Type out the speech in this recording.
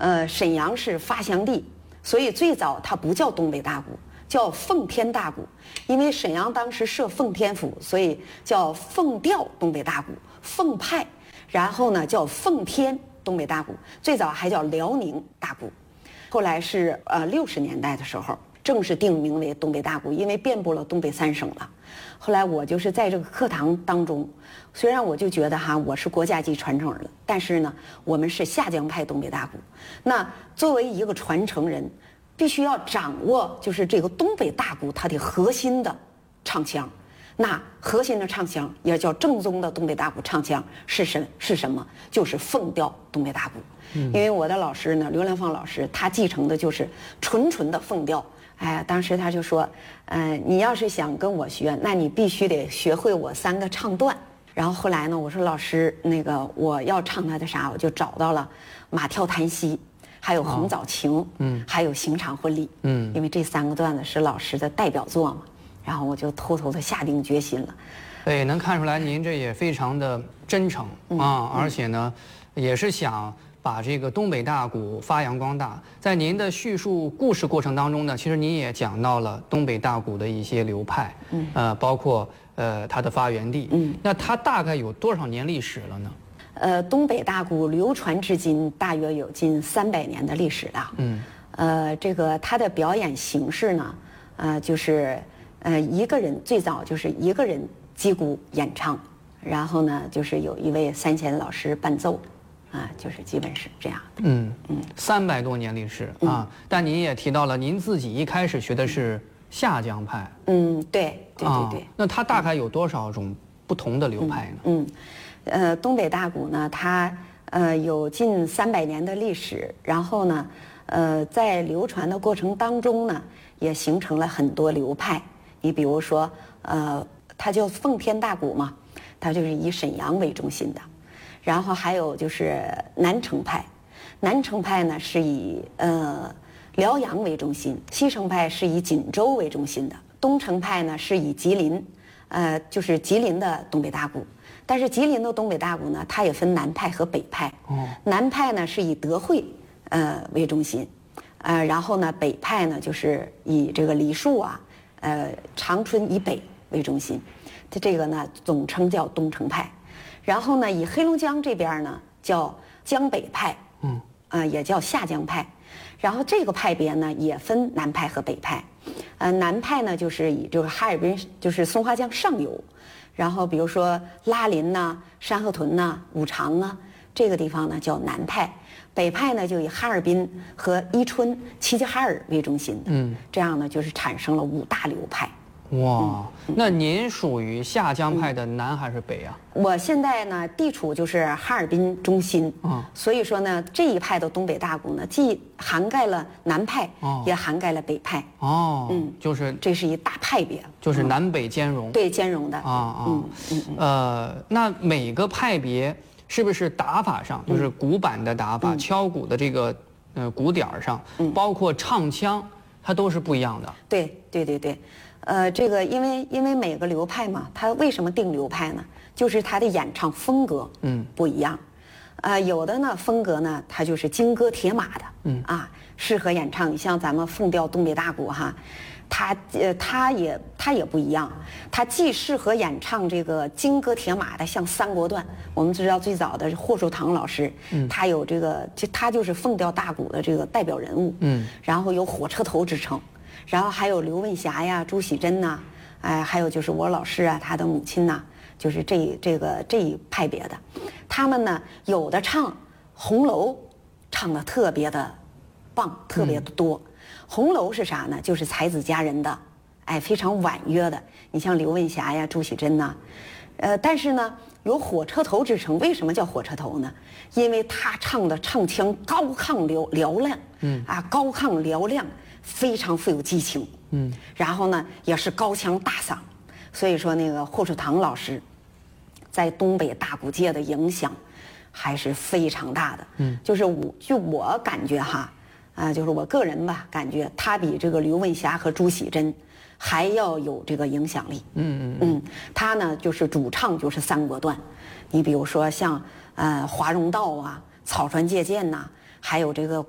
沈阳是发祥地，所以最早它不叫东北大鼓，叫奉天大鼓。因为沈阳当时设奉天府，所以叫奉调东北大鼓，奉派，然后呢叫奉天东北大鼓，最早还叫辽宁大鼓。后来是60年代的时候，正式定名为东北大鼓，因为遍布了东北3省了。后来我就是在这个课堂当中，虽然我就觉得我是国家级传承人了，但是呢，我们是下江派东北大鼓。那作为一个传承人，必须要掌握就是这个东北大鼓它的核心的唱腔。那核心的唱腔也叫正宗的东北大鼓唱腔是什么？就是奉调东北大鼓。因为我的老师呢，刘良芳老师，他继承的就是纯的奉调。哎，当时他就说，你要是想跟我学，那你必须得学会我3个唱段。然后后来呢，我说老师，那个我要唱他的啥，我就找到了马跳檀溪，还有红枣情，还有刑场婚礼，因为这3个段子是老师的代表作嘛。然后我就偷偷的下定决心了。 对，能看出来您这也非常的真诚而且呢，也是想把这个东北大鼓发扬光大。在您的叙述故事过程当中呢，其实您也讲到了东北大鼓的一些流派，包括它的发源地。那它大概有多少年历史了呢？ 东北大鼓流传至今大约有近300年的历史了。这个它的表演形式呢，就是一个人，最早就是一个人击鼓演唱，然后呢就是有一位3弦老师伴奏。就是基本是这样的。 300多年历史啊！但您也提到了，您自己一开始学的是下江派。 对。 那它大概有多少种不同的流派呢？东北大鼓呢，它有近300年的历史，然后呢，在流传的过程当中呢，也形成了很多流派。你比如说，它叫奉天大鼓嘛，它就是以沈阳为中心的。然后还有就是南城派，南城派呢是以辽阳为中心，西城派是以锦州为中心的，东城派呢是以吉林，就是吉林的东北大鼓。但是吉林的东北大鼓呢，它也分南派和北派。南派呢是以德惠为中心，然后呢北派呢就是以这个梨树长春以北为中心，这个呢总称叫东城派。然后呢，以黑龙江这边呢叫江北派，也叫下江派。然后这个派别呢也分南派和北派。南派呢就是以这个哈尔滨，就是松花江上游，然后比如说拉林山河屯五常这个地方呢叫南派。北派呢就以哈尔滨和伊春、齐齐哈尔为中心的。这样呢就是产生了5大流派。 哇，那您属于下江派的南还是北啊？ 我现在呢地处就是哈尔滨中心，所以说呢这一派的东北大鼓呢，既涵盖了南派，也涵盖了北派。 就是这是一大派别， 就是南北兼容。 对，兼容的。 那每个派别是不是打法上，就是鼓板的打法、敲鼓的这个鼓点上，包括唱腔，它都是不一样的？ 对。这个因为每个流派嘛，它为什么定流派呢？就是它的演唱风格不一样。有的呢风格呢，它就是金戈铁马的，适合演唱。你像咱们奉调东北大鼓它也不一样，它既适合演唱这个金戈铁马的，像三国段。我们知道最早的霍树堂老师，他有这个，他就是奉调大鼓的这个代表人物，然后有火车头之称。然后还有刘问霞朱喜珍还有就是我老师他的母亲就是这一派别的，他们呢有的唱红楼，唱的特别的棒，特别的多。红楼是啥呢？就是才子佳人的，非常婉约的。你像刘问霞朱喜珍但是呢有火车头之称。为什么叫火车头呢？因为他唱的唱腔高亢嘹亮，高亢嘹亮。非常富有激情，然后呢也是高腔大嗓，所以说那个霍树堂老师在东北大鼓界的影响还是非常大的。就是我感觉就是我个人感觉他比这个刘问霞和朱喜珍还要有这个影响力。他呢就是主唱就是三国段，你比如说像华容道草船借箭还有这个